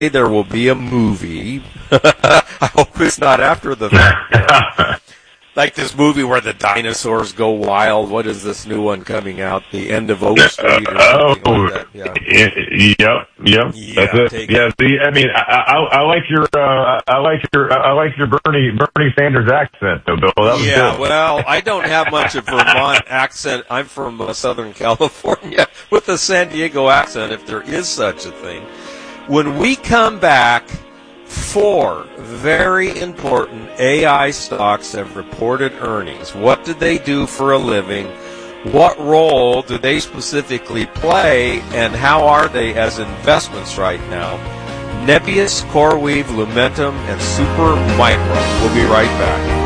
there will be a movie. I hope it's not after the fact. Like this movie where the dinosaurs go wild. What is this new one coming out? The End of Oak Street or something like that. Yeah. Yep. That's it. Yeah. See, I mean, I like your Bernie Sanders accent, though, Bill. That was good. Well, I don't have much of Vermont accent. I'm from Southern California with a San Diego accent, if there is such a thing. When we come back, 4 very important AI stocks have reported earnings. What did they do for a living? What role do they specifically play? And how are they as investments right now? Nebius, CoreWeave, Lumentum, and Supermicro. We'll be right back.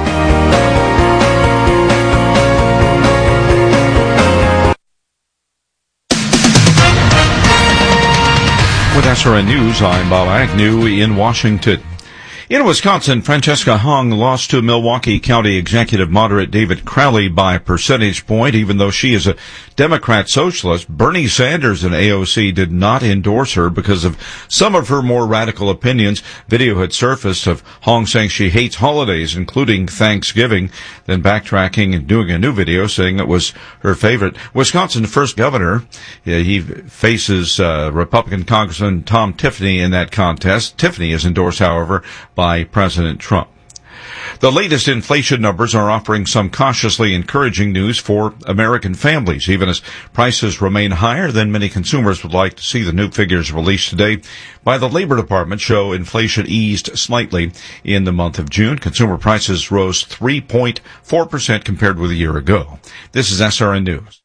With SRN News, I'm Bob Agnew in Washington. In Wisconsin, Francesca Hung lost to Milwaukee County Executive Moderate David Crowley by a percentage point. Even though she is a Democrat socialist, Bernie Sanders and AOC did not endorse her because of some of her more radical opinions. Video had surfaced of Hung saying she hates holidays, including Thanksgiving, then backtracking and doing a new video saying it was her favorite. Wisconsin's first governor, he faces Republican Congressman Tom Tiffany in that contest. Tiffany is endorsed, however, by President Trump. The latest inflation numbers are offering some cautiously encouraging news for American families, even as prices remain higher than many consumers would like to see. The new figures released today by the Labor Department show inflation eased slightly in the month of June. Consumer prices rose 3.4% compared with a year ago. This is SRN News.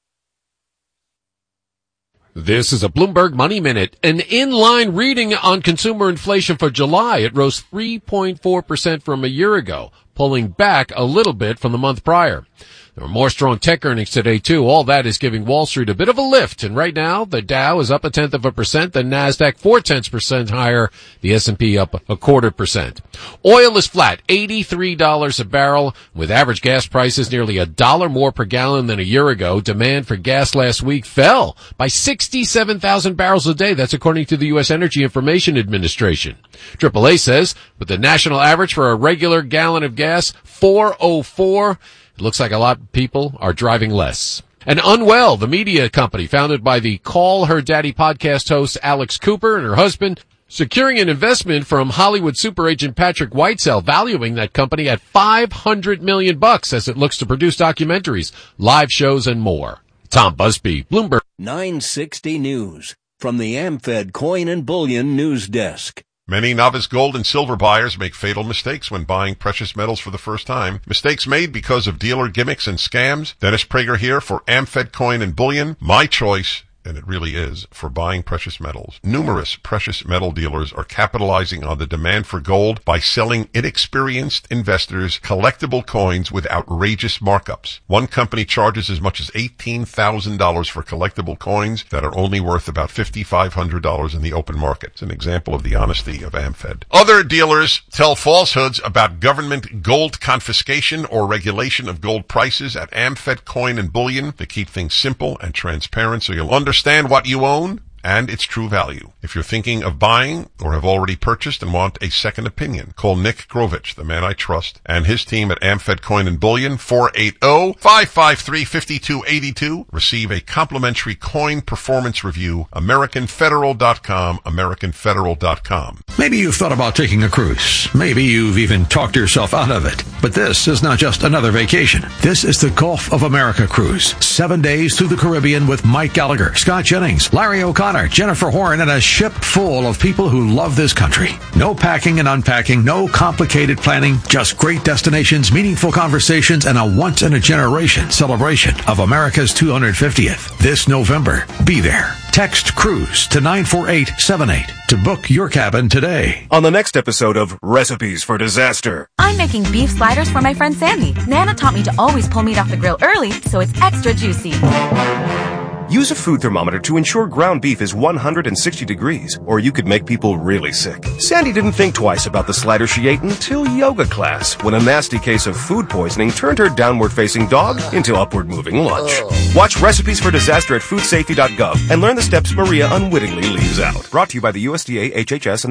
This is a Bloomberg Money Minute. An inline reading on consumer inflation for July. It rose 3.4% from a year ago, pulling back a little bit from the month prior. There were more strong tech earnings today, too. All that is giving Wall Street a bit of a lift. And right now, the Dow is up 0.1%, the NASDAQ 0.4% higher, the S&P up 0.25%. Oil is flat, $83 a barrel, with average gas prices nearly $1 more per gallon than a year ago. Demand for gas last week fell by 67,000 barrels a day. That's according to the U.S. Energy Information Administration. AAA says, with the national average for a regular gallon of gas, 4.04, it looks like a lot of people are driving less. And Unwell, the media company founded by the Call Her Daddy podcast host Alex Cooper and her husband, securing an investment from Hollywood super agent Patrick Whitesell, valuing that company at $500 million as it looks to produce documentaries, live shows, and more. Tom Busby, Bloomberg. 960 News from the AmFed Coin and Bullion News Desk. Many novice gold and silver buyers make fatal mistakes when buying precious metals for the first time. Mistakes made because of dealer gimmicks and scams. Dennis Prager here for AmFed Coin and Bullion. My choice, and it really is, for buying precious metals. Numerous precious metal dealers are capitalizing on the demand for gold by selling inexperienced investors collectible coins with outrageous markups. One company charges as much as $18,000 for collectible coins that are only worth about $5,500 in the open market. It's an example of the honesty of AmFed. Other dealers tell falsehoods about government gold confiscation or regulation of gold prices at AmFed Coin and Bullion. They keep things simple and transparent so you'll understand what you own and its true value. If you're thinking of buying or have already purchased and want a second opinion, call Nick Grovich, the man I trust, and his team at AmFed Coin and Bullion, 480-553-5282. Receive a complimentary coin performance review, AmericanFederal.com, AmericanFederal.com. Maybe you've thought about taking a cruise. Maybe you've even talked yourself out of it. But this is not just another vacation. This is the Gulf of America cruise. 7 days through the Caribbean with Mike Gallagher, Scott Jennings, Larry O'Connor, Jennifer Horn, and a ship full of people who love this country. No packing and unpacking, no complicated planning, just great destinations, meaningful conversations, and a once-in-a-generation celebration of America's 250th. This November, be there. Text CRUISE to 94878 to book your cabin today. On the next episode of Recipes for Disaster. I'm making beef sliders for my friend Sandy. Nana taught me to always pull meat off the grill early so it's extra juicy. Use a food thermometer to ensure ground beef is 160 degrees, or you could make people really sick. Sandy didn't think twice about the slider she ate until yoga class, when a nasty case of food poisoning turned her downward-facing dog into upward-moving lunch. Watch Recipes for Disaster at foodsafety.gov and learn the steps Maria unwittingly leaves out. Brought to you by the USDA, HHS, and